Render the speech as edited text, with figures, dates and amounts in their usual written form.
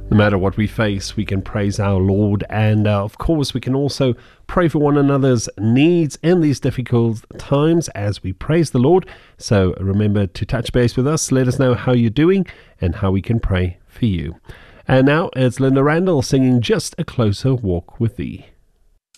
No matter what we face, we can praise our Lord, and of course we can also pray for one another's needs in these difficult times as we praise the Lord. So remember to touch base with us, let us know how you're doing and how we can pray for you. And now it's Linda Randall singing Just a Closer Walk with Thee.